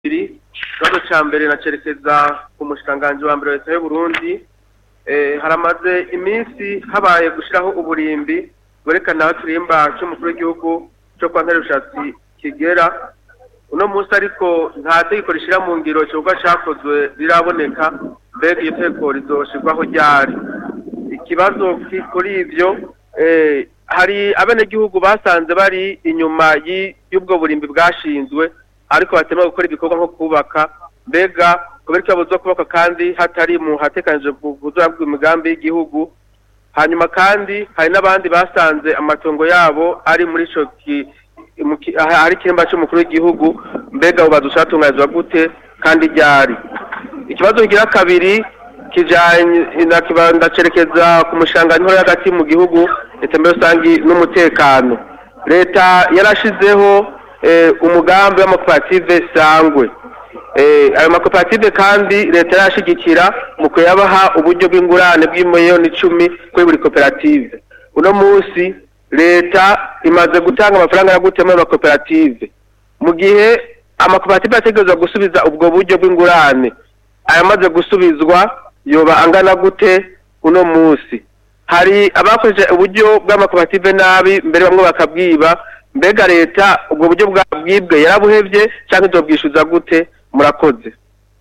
ikibazo ca mbere nacerekeza ku mushikiranganji wa mbere w'Leta y'u Burundi. Haramaze iminsi habaye gushiraho uburimbi bwerekana aho turimba c'umukuru w'igihugu co kwa Nterushatsi kigera. Uno munsi ariko nta tegeko rishira mu ngiro igikorwa cakozwe riraboneka, mbega iyo tegeko rizoshirwaho ryari? Ikibazo kuri ivyo hari abenegihugu basanze bari inyuma y'ubwo burimbi bwashinzwe ariko batemera gukora ibikorwa nko kubaka, mbega kubera ikibazo cyo kubaka kandi hatari mu hatekanije kuzura imigambi y'igihugu. Hanyuma kandi hari n'abandi basanze amatongo yabo ari muri ico hari kiremba cy'umukuru w'igihugu, mbega bazushatunganizwa gute kandi ryari? Ikibazo kigira kabiri kijanye ndacerekeza ku mushikiranganji nkora hagati mu gihugu iterambere rusangi n'umutekano. Leta yarashizeho umugambi w'amakoperative sangwe. Ayo makoperative kandi leta yarashigikira mu kuyabaha uburyo bw'ingurane bw'imiliyoni 10 kuri buri koperative. Uno munsi leta imaze gutanga amafaranga yo gutema amakoperative, mu gihe amakoperative ategerezwa gusubiza ubwo buryo bw'ingurane. Ayamaze gusubizwa yoba angana gute uno munsi? Hari abakoze uburyo bw'amakoperative nabi, mbere bamwe bakabwiba, mbega leta ubwo buryo bwibwe yarabuhevye cyangwa izobwishuza gute? Murakoze.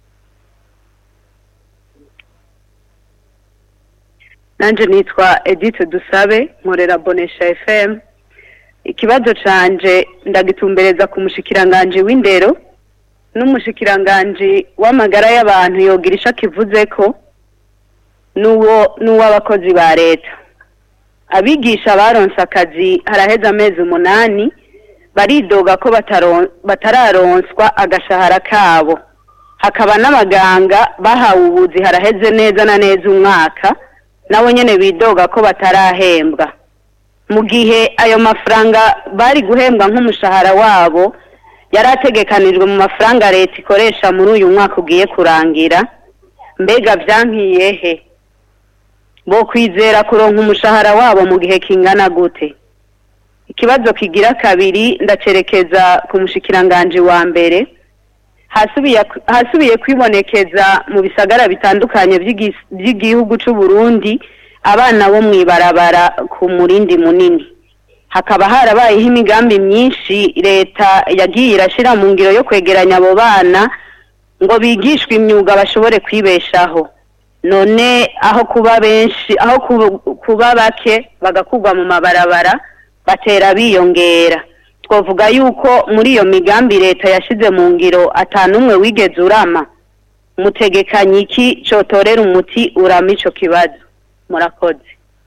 Nanje nitwa Edith Dusabe, nkorera Bonesha FM. Ikibazo canje ndagitumbereza ku mushikiranganji w'indero n'umushikiranganji w'amagara y'abantu yogirisha kivuze ko n'uwo abakozi ba leta. Abigisha baronse akazi haraheze amezi 8 baridoga ko batararonswa agashahara kabo. Hakaba n'abaganga bahawe ubuzi haraheze neza na neza umwaka, nabo nyene bidoga ko batarahembwa. Mu gihe ayo mafaranga bari guhembwa nk'umushahara wabo yarategekanijwe mu mafaranga leta ikoresha muri uyu mwaka ugiye kurangira, mbega vyankiye he? Bo kwizera kuronka umushahara wabo mu gihe kingana gute? Ikibazo kigira kabiri ndacerekeza ku mushikiranganji wa mbere. Hasubiye kwibonekeza mu bisagara bitandukanye by'igihugu c'u Burundi abana bo mwibarabara ku murindi munini. Hakaba harabayeho imigambi myinshi leta yagiye irashira mu ngiro yo kwegeranya abo bana ngo bigishwe imyuga bashobore kwibeshaho. None aho kuba benshi, aho kuba bake bagakugwa mu mabarabara, batera biyongera. Twovuga yuko muri iyo migambi leta yashize mu ngiro atanumwe wigeze urama. Mutegekanye iki cotorera umuti urama ico kibazo? Murakoze.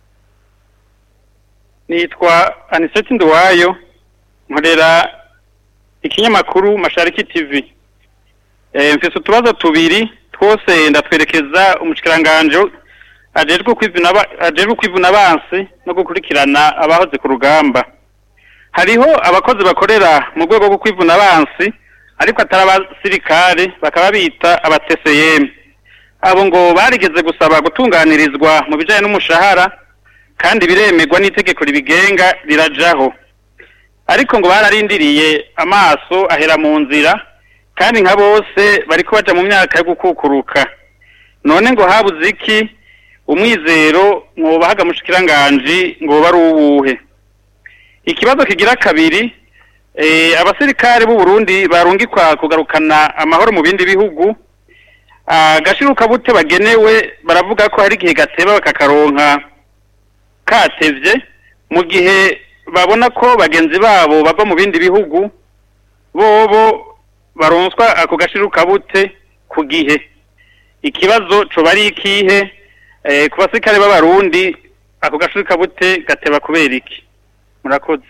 Nitwa Aniseti Nduwayo, nkorera ikinyamakuru Mashariki TV. Mfise utubazo tubiri twose ndatwerekeza umushikiranganje ajejwe kwivuna abansi no gukurikirana abahoze ku rugamba. Hariho abakozi bakorera mu rwego rwo kwivuna abansi ariko atari abasirikare, bakaba bita abatSM. Abo ngo barigeze gusaba gutunganirizwa mu bijanye n'umushahara kandi biremerwa n'itegeko ribigenga rirajaho, ariko ngo bararindiriye amaso ahera mu nzira kandi nka bose bariko baja mu myaka yo gukukuruka. None ngo habuze iki? Umwizero mwobahaga mushikiranganji ngo bari uwuhe? Ikibazo kigira kabiri, abasirikare b'u Burundi barungikwa kugarukana amahoro mu bindi bihugu. Gashiruka bute bagenewe baravuga ko hari igihe gateba bakakaronka katevye, mu gihe babona ko bagenzi babo bava mu bindi bihugu bobo baronswa ako gashiruka bute ku gihe. Ikibazo co bari ikihe ku basirikare b'Abarundi ako gashiruka bute gateba kubera iki? Murakoze.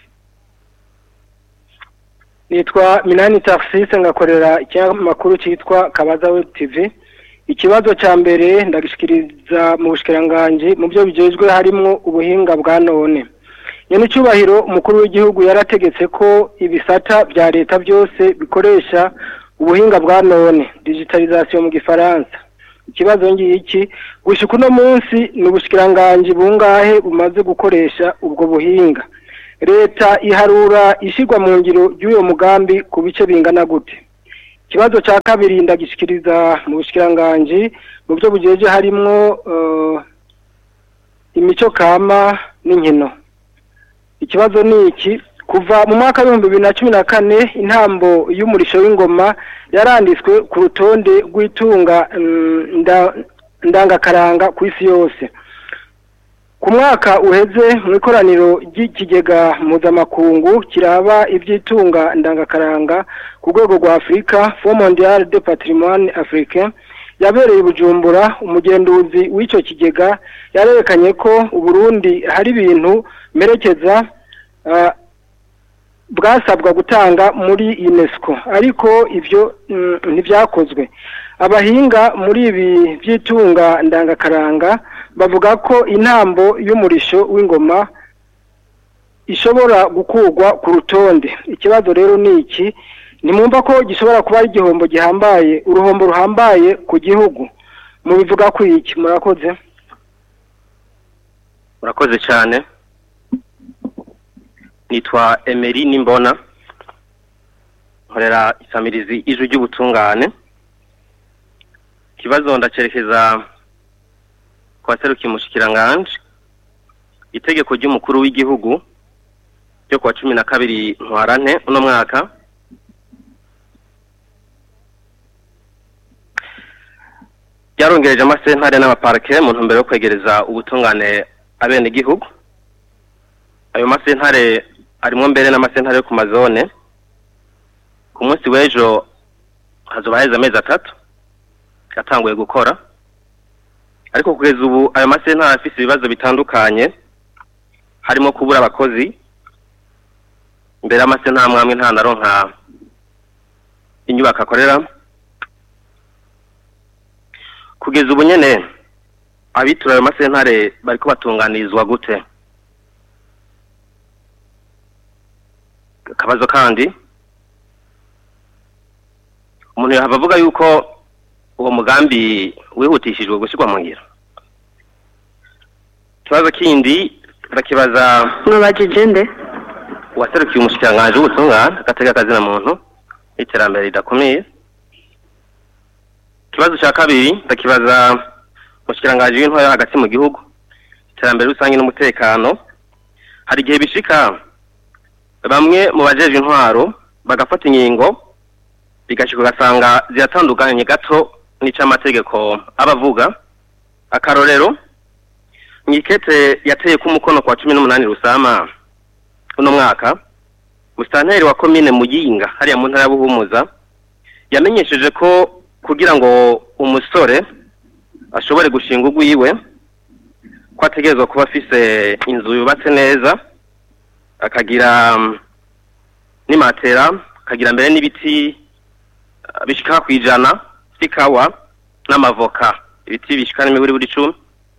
Nitwa Minani Taxis, ngakorera ikinyamakuru cyitwa Kabaza TV. Ikibazo ca mbere ndagishikiriza mu bushikiranganje mu byo bijejwe harimo ubuhinga bwa none. Nyene cyubahiro umukuru w'igihugu yarategetse ko ibisata bya leta byose bikoresha ubuhinga bwa none, digitalisation mu gifaransa. Ikibazo ngiki gushika uno munsi ni ubushikiranganje bungahe bumaze gukoresha ubwo buhinga? Leta iharura ishigwa mu ngiro y'uyo mugambi ku bice bingana gute? ikibazo cya kabiri ndagishikiriza mu bushikiranganje mu byo bujeje harimo imico kama n'inkino. Ikibazo ni iki: kuva mu mwaka wa 2014 intambo y'umurisho w'ingoma yaranditswe ku rutonde rw'itunga ndangakaranga ku isi yose. Ku mwaka uheze mu ikoraniro ry'ikigega mpuzamakungu kiraba iby'itunga ndangakaranga ku rwego rwa Afrika, Fonds Mondial de Patrimoine Africain, yabereye Bujumbura, umugenduzi w'icyo kigega yarerekanye ko Uburundi hari ibintu merekeza bwasabwa gutanga muri UNESCO, ariko ivyo ntibyakozwe. Abahinga muri ibi by'itunga ndangakaranga bavuga ko intambo y'umurisho w'ingoma ishobora gukurwa ku rutonde. Ikibazo rero ni iki: nimumva ko gishobora kuba ari igihombo gihambaye, uruhombo ruhambaye ku gihugu, mubivuga ko iki? Murakoze. Murakoze cyane. Nitwa Emery Nimbona, nkorera isamirizi ijwi ry'ubutungane. Kibazo ndacerekeza kwa seruki mushikiranganje. Itegeko ry'umukuru w'igihugu ryo kwa 12 Ntwarante uno mwaka yarongereje amasentare n'abaparke mu ntumbero yo kwegereza ubutungane abene gihugu. Ayo masentare arimo mbere n'amasentare yo ku mazone. Ku munsi w'ejo hazobaheza amezi 3 yatanguye gukora, ariko kugeza ubu ayo masentare afise ibibazo bitandukanye, harimo kubura abakozi. Mbere amasentare amwe nta naronka inyubako akorera. Kugeza ubu nyene abitura ayo masentare bariko batunganirizwa gute? Kabazo kandi umuntu yavuga yuko uwo mugambi wihutishijwe gushirwa mu ngiro. Kibazo kindi bakibaza mubajije nde waserukiye umushikiranganje w'ubutungane gatega kazina muntu iterambere ridakomeye. Kibazo cya kabiri ndakibaza umushikiranganje w'intwaro hagati mu gihugu, iterambere rusange n'umutekano. Hari igihe bishika bamwe mu bajeje intwaro bagafata ingingo bigashika gasanga ziratandukanye gato n'icamategeko abavuga. Akarorero, Nyikete yateye ku mukono kwa 18 Rusama uno mwaka, musitanteri wa komine Muyinga hariya mu ntara ya Buhumuza yamenyesheje ko kugira ngo umusore ashobore gushinga ugwiwe ko ategerezwa kuba afise inzu yubatse neza, akagira n'imatera, akagira mbere n'ibiti bishika kwijana fikawa n'amavoka, ibiti bishika n'imiburi buri 10.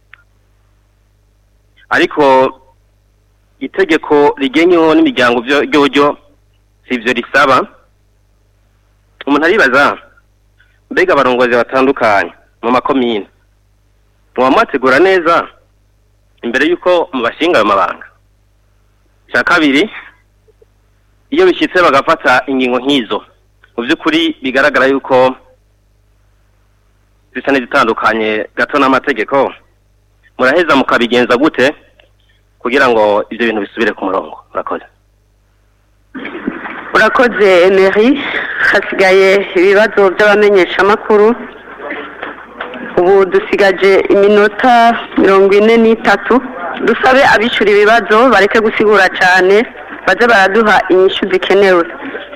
Ariko itegeko rigenyeho n'imiryango byo sivyo risaba. Umuntu aribaza, mbega abarongozi batandukanye mu makomine mwamategura neza imbere yuko mubashinga ayo mabanga? Cya kabiri, iyo bishyitse bagafata ingingo nk'izo, mu by'ukuri bigaragara yuko zisa n'izitandukanye gato n'amategeko, muraheza mukabigenza gute kugira ngo ibyo bintu bisubire ku murongo? Murakoze. Urakoze Emery. Hasigaye ibibazo by'abamenyesha makuru. Ubu dusigaje iminota 43. Dusabe abishura ibibazo bareke gusigura cyane, baze baraduha inyishu zikenewe.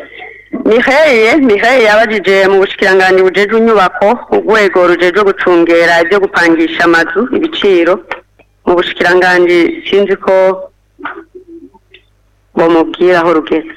Mihaye yabajije mu bushikiranganje bujeje inyubako, urwego rujeje gucungera ibyo gupangisha amazu ibiciro mu bushikiranganje, sinzi ko bomubwira aho rugeze.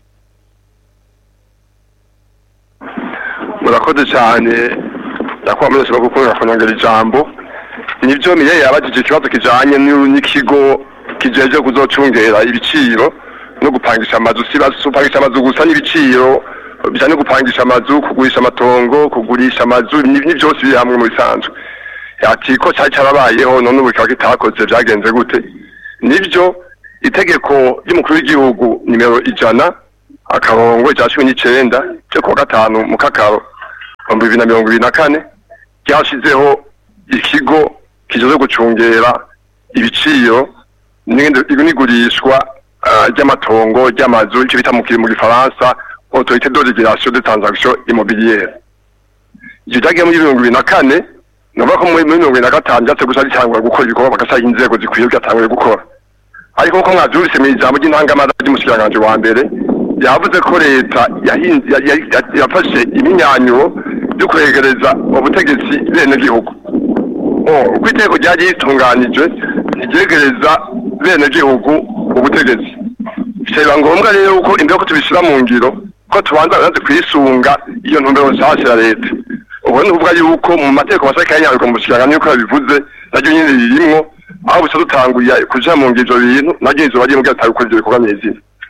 Murakoze cyane yakwamenyesha bagukora konyangera ijambo. Nivyo Mihaye yabajije ikibazo kijanye n'ikigo kijeje kuzocungera ibiciro no gupangisha amazu. Sibapangisha amazu gusa, n'ibiciro bijanye gupangisha amazu, kugurisha amatongo, kugurisha amazu, ni byose biri hamwe mu bisanzwe. Ati ko cyari carabayeho none ubu kikaba kitakoze, byagenze gute? Nivyo itegeko ry'umukuru w'igihugu nimero 100 akarongo cya 19 cyo ku gatanu mu kakaro 2024 cyashizeho ikigo kizoze gucungera ibiciro n'igurishwa ry'amatongo ry'amazu icyo bita mu gifaransa Autorité de régulation des transactions immobilières. Icyo cyagiye muri 2024 nova ko muri 2025 cyatse gusa cyangwa gukora ibikorwa bagasa inzego zikwiye byatangwe gukora. Ariko ko mwabyurise mu ijambo ry'intangamara ry'umushikiranganje wa mbere yavuze ko leta yafashe iminyanyo yo kwegereza ubutegetsi bene gihugu. Uko iteko ryagiye ritunganije ryegereza bene gihugu ubutegetsi. Bisaba ngombwa rero uko imbere ko tubishyira mu ngiro ko tubanza naze kwisunga iyo ntumbero nshyashya ya leta. Ubu ni ukuvuga yuko mu mategeko basakanya ariko mushikiranganje yuko yabivuze naryo nyine ririmo aho busa dutanguye kuja mu ngiro bintu naryo izo bagiye mu gatari ko ibyo bikorwa neza.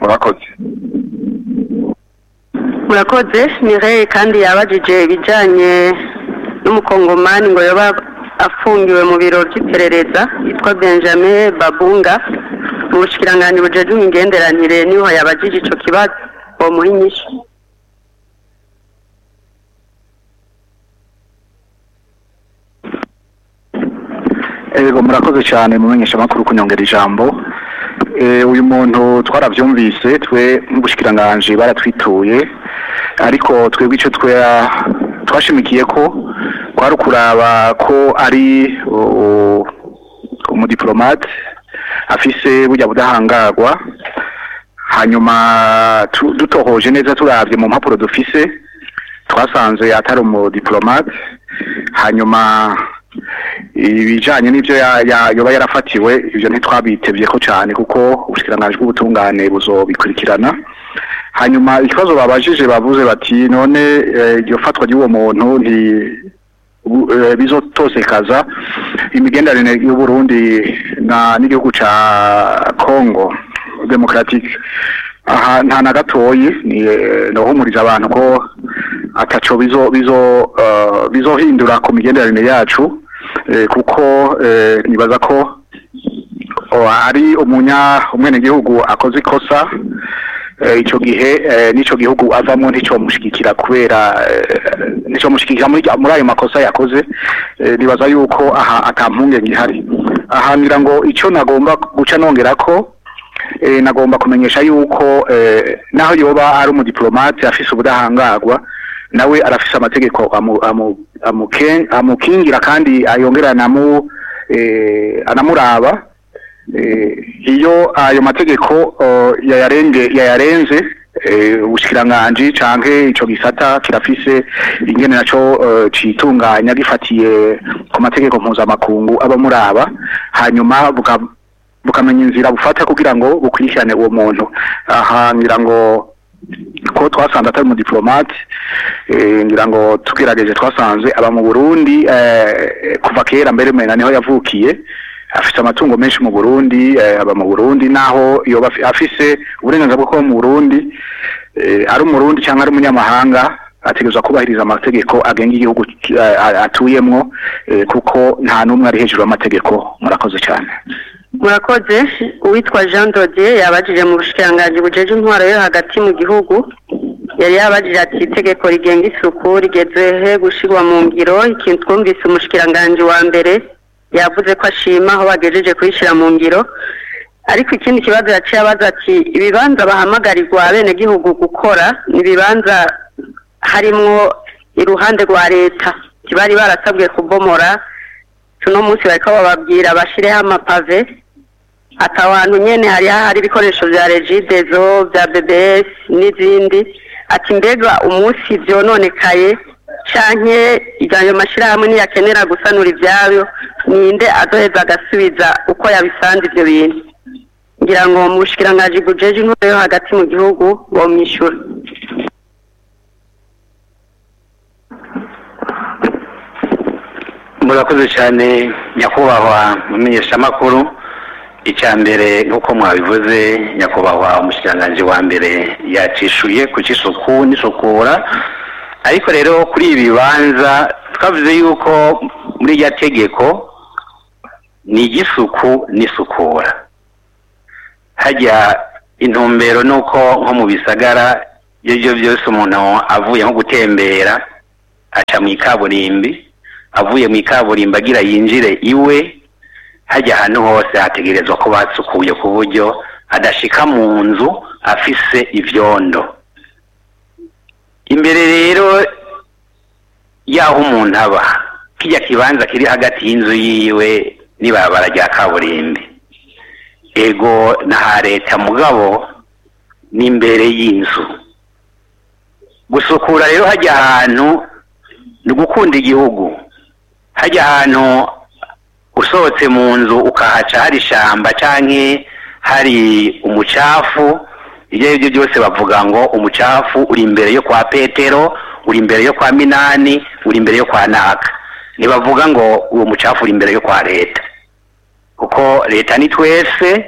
Murakoze Mireille kandi yabajije ibijanye n'umukongomani ngo yoba afungiwe mu biro by'iperereza yitwa Benjamin Babunga mu bushikiranganje bujeje imigenderanire niho yabajije ico kibazo bo muri nyinshi. Ego murakoze cyane mumenyesha makuru kunyongera ijambo. Uyu muntu twaravyumvise twe mu bushikiranganje baratwituye ariko twebwe ico twashimikiye ko kwari kuraba ko ari umudiplomate afise burya budahangarwa hanyuma dutohoje neza turavye mu mpapuro dufise twasanze atari umudiplomate hanyuma ibijanye n'ivyo yoba yarafatiwe ivyo ntitwabitevye ko cyane kuko ubushikiranganje bw'ubutungane buzobikurikirana hanyuma ikibazo babajije bavuze bati none iryo fatwa ry'uwo muntu bizotosekaza imigenderanire y'u Burundi n'igihugu ca Congo Democratique. Aha nta na gatoyi nohumuriza abantu ko ataco bizohindura ku migenderanire yacu kuko nibaza ko ari umwene gihugu akoze ikosa ico gihe nico gihugu avamo ntico mushikikira kubera nico mushikikira muri ayo makosa yakoze nibaza yuko aha atampunge ngihari aha ngira ngo ico nagomba guca nongera ko nagomba kumenyesha yuko naho yoba ari umudiplomate afise ubudahangarwa nawe arafise amategeko amukingira kandi ayongera anamuraba iyo ayo mategeko yayarenze ubushikiranganje canke ico gisata kirafise ingene naco citunganya gifatiye ku mategeko mpuzamakungu aba muraba hanyuma bukamenya inzira bufata kugira ngo bukurikirane uwo muntu. Aha ngira ngo ko twasanze atari mu diplomate ngira ngo tukirageje twasanze aba mu Burundi kuva kera mbere mena niho yavukiye afise amatungo menshi mu Burundi aba mu Burundi naho yoba afise uburenganzira bwo kuba mu Burundi ari umurundi cyangwa ari umunyamahanga ategerezwa kubahiriza amategeko agenga igihugu atuyemwo kuko nta numwe ari hejuru y'amategeko. Murakoze cyane. Murakoze. Uwitwa Jean Dodier yabajije mu bushikiranganje bujeje intwaro yo hagati mu gihugu yari yabajije ati itegeko rigenga isuku rigeze he gushirwa mu ngiro. Ikintu twumvise umushikiranganje wa mbere yavuze ko ashima aho bagejeje kuyishira mu ngiro ariko ikindi kibazo yaciye abaza ati ibibanza bahamagarirwa bene gihugu gukora ni ibibanza harimwo iruhande rwa leta kibari barasabwe kubomora tuno munsi bariko bababwira bashireho amapave atawantu nyene hari ibikoresho vya Regideso vya BBS n'izindi ati mbega umunsi vyononekaye canke ayo mashirahamwe niyakenera gusanura ivyabyo ninde azoheza agasubiza uko yabisanze ivyo bintu. Ngira ngo mu bushikiranganje bujeje intwaro yo hagati mu gihugu bomwishura. Murakoze cyane nyakubahwa mumenyesha makuru. Icyambere nkuko mwabivuze nyakubahwa umushikiranganje wa mbere yacishuye ku cy'isuku n'isukura ariko rero kuri ibi bibanza twavuze yuko muri irya tegeko ni igisuku n'isukura hajya intumbero nuko nko mu bisagara ibyo byose umuntu avuye nko gutembera aca mu ikaburimbi, avuye mu ikaburimbi agira yinjire iwe, hajya ahantu hose hategerezwa ko basukuye ku buryo adashika mu nzu afise ivyondo. Imbere rero yaho umuntu aba, kijya kibanza kiri hagati y'inzu yiwe n'ibarabara rya kaburimbi, ego na leta mugabo n'imbere y'inzu. Gusukura rero hajya ahantu ni gukunda igihugu. Hajya ahantu usohotse mu nzu ukahaca hari ishamba canke hari umucafu, ibyo byose bavuga ngo umucafu uri imbere yo kwa Petero, uri imbere yo kwa Minani, uri imbere yo kwa Naka. Nibavuga ngo uwo mucafu uri imbere yo kwa leta, kuko leta ni twese,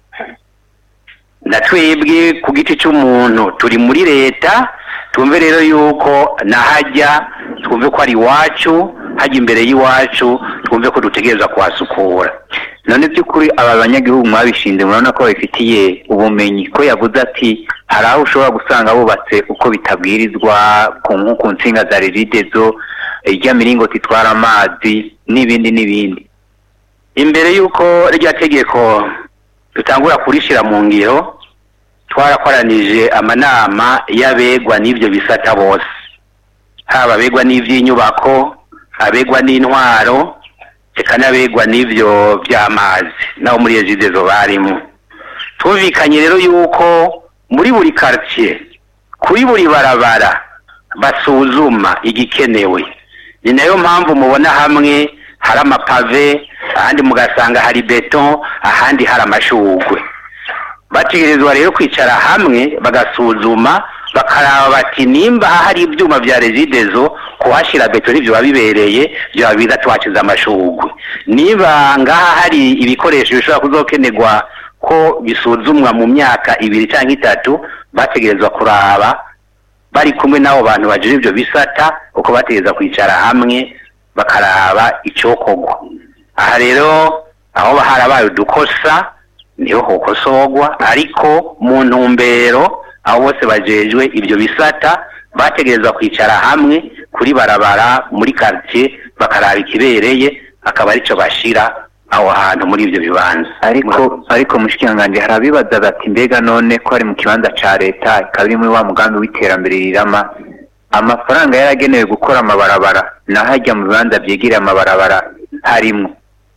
na twebwe ku giti cy'umuntu turi muri leta. Tumve rero yuko nahajya twumve ko ari iwacu, hajya imbere y'iwacu twumve ko dutegereza kuhasukura. None by'ukuri aba banyagihugu mwabishinze murabona ko babifitiye ubumenyi, ko yavuze ati hari aho ushobora gusanga bubatse uko bitabwirizwa ku nsinga za regidezo, irya miringoti itwara amazi n'ibindi. Imbere yuko rya tegeko dutangura kurishira mu ngiro, twarakoranije amanama y'abegwa n'ibyo bisata bose, haba abegwa n'ivy'inyubako, abegwa n'intwaro, eka n'abegwa n'ivyo by'amazi, naho muri regidezo barimo. Twumvikanye rero yuko muri buri quartier, kuri buri barabara basuzuma igikenewe. Ni nayo mpamvu mubona hamwe hari amapave, ahandi mugasanga hari beton, ahandi hari amashugwe. Bategerezwa rero kwicara hamwe bagasuzuma, bakaraba bati nimba hari ibyuma bya regidezo kuhashira beton ivyo babibereye, byo babiza twakiza amashugwe. Niba ngaha hari ibikoresho bishobora kuzokenerwa ko bisuzumwa mu myaka 2 cyangwa 3, bategerezwa kuraba bari kumwe nabo bantu baje ibyo bisata, uko bategereza kwicara hamwe bakaraba icokogwa. Aha rero aho harabaye udukosa niho hokosogwa, ariko mu ntumbero aho bose bajejwe ibyo bisata bategereza kwicara hamwe kuri barabara muri quartier bakaraba ikibereye, akaba arico bashira aho hantu muri ibyo bibanza. Ariko mushikiranganje harabibaza bati mbega none ko ari mu kibanza ca leta kabiri muri wa mugambi w'iterambere rirama, amafaranga yaragenewe gukora amabarabara nahajya mu bibanza byegereye amabarabara harimo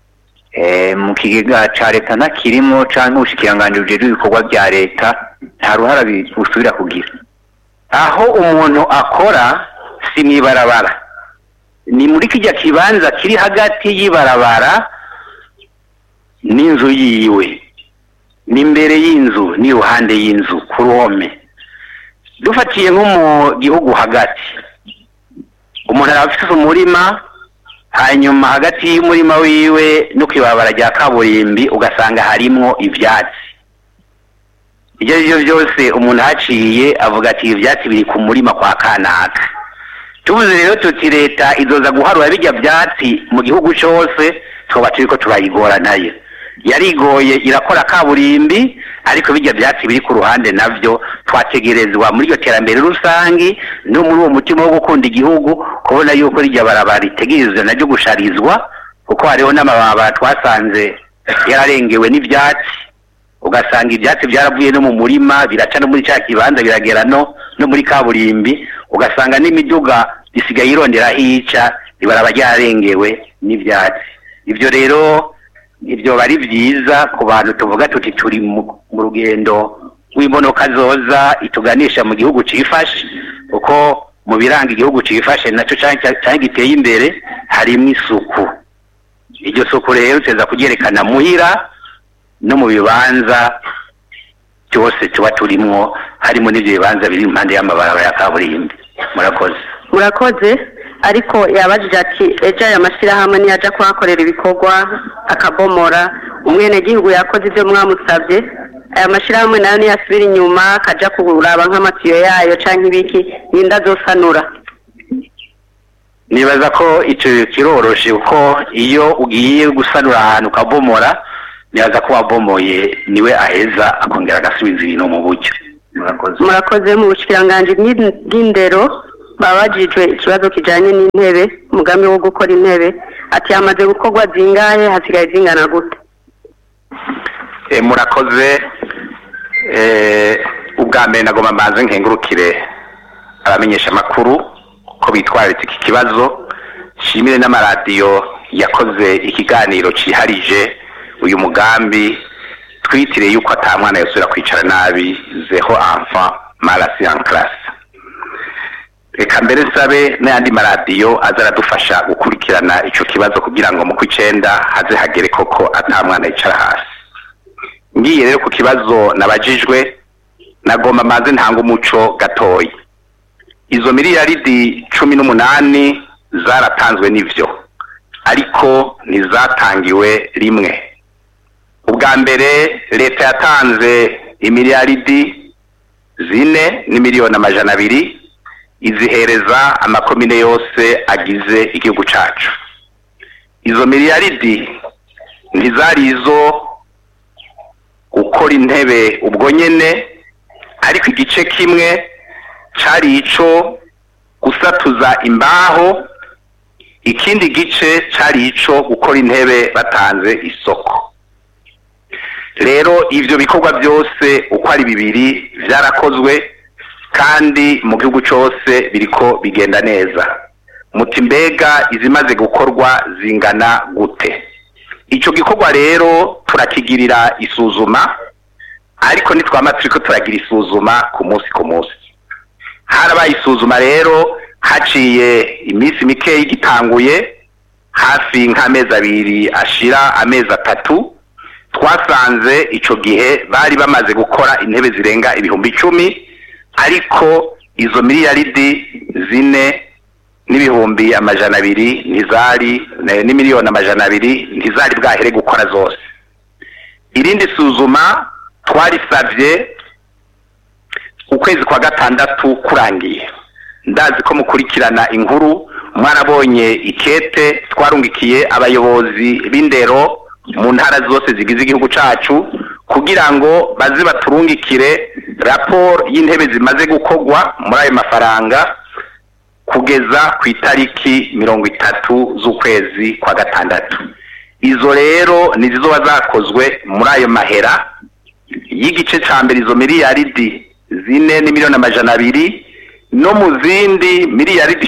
mu kigega ca leta ntakirimo, canke ubushikiranganje bujejwe ibikorwa bya leta nta ruhara busubira kugira. Aho umuntu akora si mwibarabara, ni muri kijya kibanza kiri hagati y'ibarabara n'inzu yiwe, ni imbere y'inzu ni ruhande y'inzu ku ruhome. Dufatiye nko mu gihugu hagati, umuntu arafite umurima, hanyuma hagati y'umurima wiwe no kwibabara rya kaburimbi ugasanga harimo ivyatsi. Ibyo byose umuntu haciye avuga ati ivyatsi biri ku murima kwa kanaka. Tuvuze rero tuti leta izoza guharura bijya byatsi mu gihugu cyose, twoba turiko turayigora nayo. Yarigoye irakora kaburimbi, ariko bijya byatsi biri ku ruhande navyo twategerezwa muri iyo terambere rusangi no muri uwo mutima wo gukunda igihugu kubona yuko rijya barabara ritegerezwa naryo gusharizwa, kuko hariho n'amababa twasanze yararengewe n'ivyatsi, ugasanga ibyatsi byaravuye no mu murima biraca no muri cya kibanza biragera no muri kaburimbi, ugasanga n'imiduga isigaye irondera hica ibaraba ryarengewe n'ivyatsi. Ibyo rero ibyo bari byiza ku bantu tuvuga tuti turi mu rugendo rw'imonoka zoza ituganisha mu gihugu cifashe, uko mu biranga igihugu cifashe naco cyangwa giteye imbere harimo isuku. Iryo suku rero teza kugerekana muhira no mu bibanza cyose tuba turimo, harimo n'ibyo bibanza biri impande y'amabarabara ya kaburimbi. Murakoze. Ariko yabajije ati ejo aya mashyirahamwe niyaja kuhakorera ibikorwa akabomora, umwenegihugu yakoze ibyo mwamusabye, aya mashyirahamwe nayo niyasubira inyuma akaja kuraba nk'amatiyo yayo canke ibiki ninda zosanura. Nibaza ko icyo kiroroshe, uko iyo ugiye gusanura ahantu ukabomora nibaza ko wabomoye niwe aheza akongera agasubiza ibintu mu buryo. Murakoze mu bushikiranganje bw'indero babajijwe ikibazo kijanye n'intebe umugambi wo gukora intebe ati yamaze gukorwa zingahe hasigaye zingana gute? Murakoze ubwa mbere nagomba mbanze nkengurukire abamenyesha makuru ko bitwaritse iki kibazo, shimire n'amaradiyo yakoze ikiganiro ciharije uyu mugambi twitire yuko atamwana yosubira kwicara nabi zeho enfant mal assis en classe. Reka mbere nsabe n'ayandi maradiyo azaradufasha gukurikirana ico kibazo kugira ngo mu kw'icenda haze hagere koko atamwana yicara hasi. Ngiye rero ku kibazo nabajijwe nagomba maze ntanga umuco gatoyi. Izo miliyaridi 18 zaratanzwe n'ivyo ariko ntizatangiwe rimwe. Ubwa mbere leta yatanze imiliyaridi 4,200,000 izihereza amakomine yose agize igihugu cacu. Izo miliyaridi ntizari izo gukora intebe ubwo nyene, ariko igice kimwe cari ico gusatuza imbaho, ikindi gice cari ico gukora intebe batanze isoko. Rero ivyo bikorwa byose uko ari bibiri vyarakozwe kandi mu gihugu cyose biriko bigenda neza. Muti mbega izimaze gukorwa zingana gute? Ico gikorwa rero turakigirira isuzuma, ariko nitwama turiko turagira isuzuma ku munsi. Harabaye isuzuma rero haciye iminsi mike igitanguye hafi nk'amezi 2 ashira amezi 3, twasanze ico gihe bari bamaze gukora intebe zirenga 10,000, ariko izo miliyaridi 4,200,000 ntizari n'imiliyoni 200 ntizari bwahere gukora zose. Irindi suzuma twarisavye ukwezi kwa gatandatu kurangiye. Ndazi ko mukurikirana inkuru mwarabonye ikete twarungikiye abayobozi b'indero mu ntara zose zigize igihugu cacu kugira ngo baze baturungikire raporo y'intebe zimaze gukorwa muri ayo mafaranga kugeza ku itariki 30 z'ukwezi kwa gatandatu. Izo rero nizizoba zakozwe muri ayo mahera y'igice ca mbere, izo miliyaridi 4,200,000 no mu zindi miliyaridi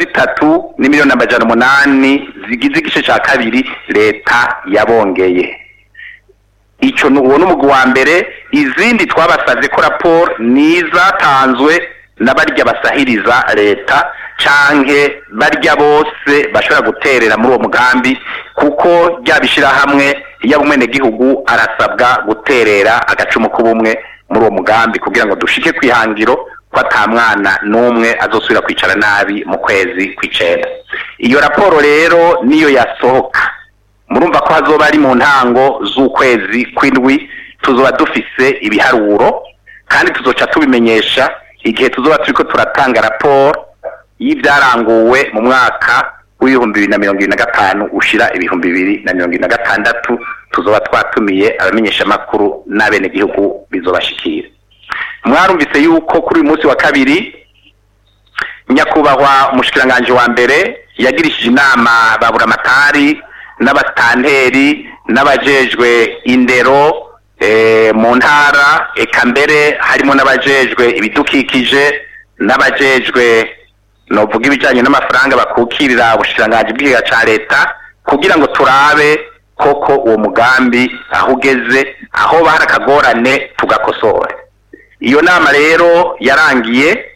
13,800,000 zigize igice ca kabiri leta yabongeye. Ico nuwo n'umugwi wa mbere. Izindi twabasavye ko raporo nizatanzwe n'abarya basahiriza leta canke barya bose bashobora guterera muri uwo mugambi, kuko ryabishira hamwe y'abumene gihugu arasabwa guterera agacumu k'ubumwe muri uwo mugambi kugira ngo dushike kwihangiro ko atamwana n'umwe azosubira kwicara nabi mu kwezi kw'icenda. Iyo raporo rero niyo yasohoka, murumva ko hazoba ari mu ntango z'ukwezi kw'indwi tuzoba dufise ibiharuro, kandi tuzoca tubimenyesha igihe tuzoba turiko turatanga raporo y'ibyaranguwe mu mwaka w'2025 ushira 2026. tuzoba twatumiye abamenyesha makuru n'abene gihugu bizobashikira. Mwarumvise yuko kuri uyu munsi wa kabiri nyakubahwa umushikiranganje wa mbere yagirishije inama baburamatari n'abastanteri n'abajejwe indero mu ntara, eka mbere harimo n'abajejwe ibidukikije n'abajejwe novuga ibijanye n'amafaranga bakukirira ubushikiranganje bw'igihugu ca leta kugira ngo turabe koko uwo mugambi aho ugeze, aho barakagorane tugakosora. Iyo nama rero yarangiye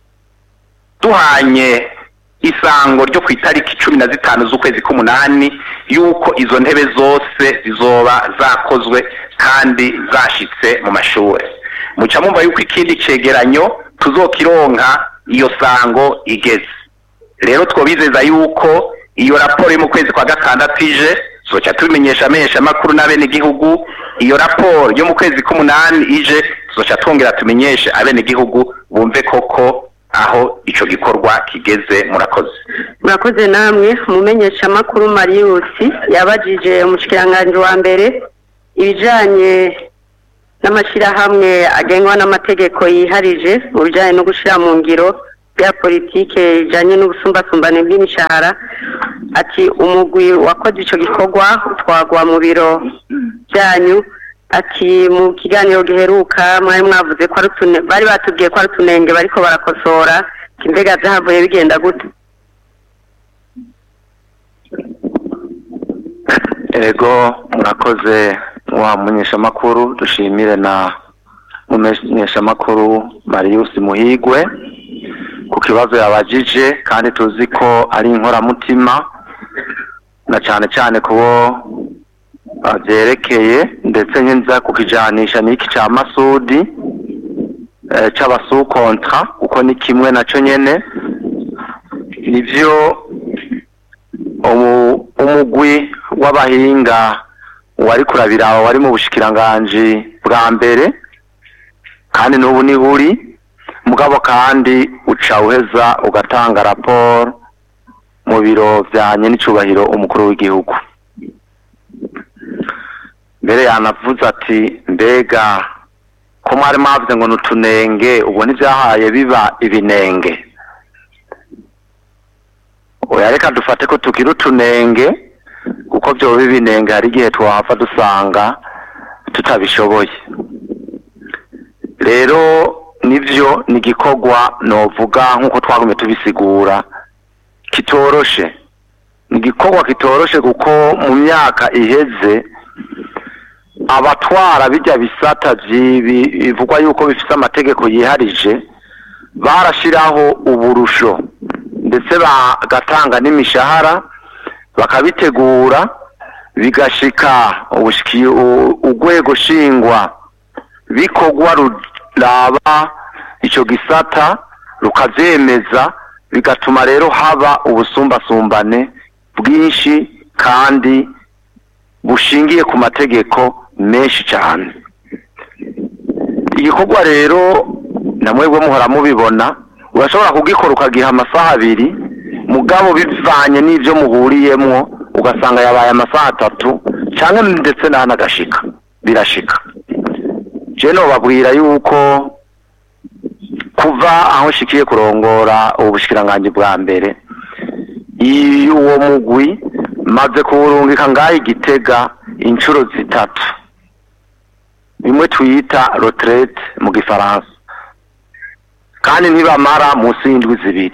duhanye isango ryo ku itariki 15 z'ukwezi k'umunani yuko izo ntebe zose zizoba zakozwe kandi zashitse mu mashuri. Muca mumva yuko ikindi cegeranyo tuzokironka iyo sango igeze. Rero twobizeza yuko iyo raporo yo mu kwezi kwa gatandatu ije soca tubimenyesha amesha makuru n'abene gihugu. Iyo raporo yo mu kwezi k'umunani ije soca twongera tumenyeshe abene gihugu bumve koko aho ico gikorwa kigeze. Murakoze namwe mumenyesha makuru Marius yabajije umushikiranganje wa mbere ibijanye n'amashirahamwe agengwa n'amategeko yiharije mu bijanye no gushira mu ngiro ya politike ijanye n'ubusumbasumbane bw'imishahara ati umugwi wakoze ico gikorwa utwagwa mu biro byanyu ati mu kiganiro giheruka mwari mwavuze ko bari batubwiye ko ari utunenge bariko barakosora kimbega vyahavuye bigenda gute? Ego murakoze wa munyeshamakuru dushimire na munyeshamakuru Marius Muhigwe ku kibazo yabajije kandi tuzi ko ari inkoramutima na cyane kubo byerekeye ndetse nyenza kukijanisha n'iki ca Masudi c'abasu kontra uko ni kimwe naco nyene nivyo umugwi w'abahinga wari kurabiraho wari mu bushikiranganje bwa mbere kandi n'ubu ni buri mugabo kandi uca uheza ugatanga raporo mu biro vyanye n'icubahiro umukuru w'igihugu. Mbere yanavuze ati mbega ko mwari mwavuze ngo nutunenge ubwo nivyahaye biba ibinenge. Oya reka dufate ko tugira utunenge kuko byo bibinenge hari igihe twahava dusanga tutabishoboye. Rero nivyo ni gikorwa novuga nkuko twagumye tubisigura kitoroshe. Ni gikorwa kitoroshe kuko mu myaka iheze abatwara bijya bisata bivugwa yuko bifite amategeko yiharije barashiraho uburusho ndetse bagatanga n'imishahara bakabitegura bigashika urwego shingwa bikogwa ruraba ico gisata rukavyemeza bigatuma rero haba ubusumbasumbane bwinshi kandi bushingiye ku mategeko menshi cyane. Igikorwa rero namwebwe muhora mubibona urashobora kugikora ukagiha amasaha 2 mugabo bivanye n'ivyo muhuriyemwo ugasanga yabaye amasaha 3 cyangwa ndetse n'anagashika birashika. Je no babwira yuko kuva aho shikiye kurongora ubushikiranganje bwa mbere uwo mugwi maze kuburungika ngaho Gitega inshuro 3 bimwe twita retraite mu gifaransa kandi ntibamara munsi y'indwi 2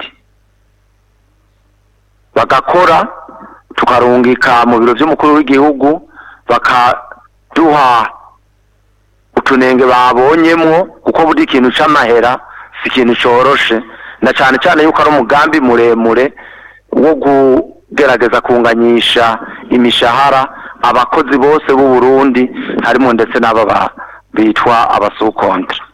bagakora tukarungika mu biro by'umukuru w'igihugu bakaduha utunenge babonyemwo kuko buri ikintu c'amahera si ikintu coroshe na cyane yuko ari umugambi muremure wo kugerageza kunganyisha imishahara abakozi bose b'u Burundi harimo ndetse n'aba bitwa abasukontra.